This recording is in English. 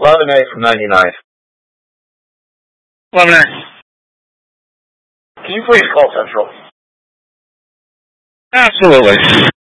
11A from 99. 11A. Can you please call Central? Absolutely.